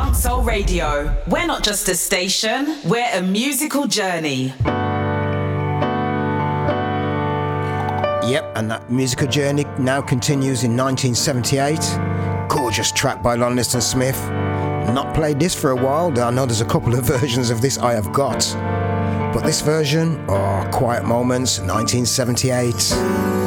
Funk Soul Radio. We're not just a station, we're a musical journey. Yep, and that musical journey now continues in 1978. Gorgeous track by Lon Liston Smith. Not played this for a while. I know there's a couple of versions of this I have got. But this version, Quiet Moments, 1978.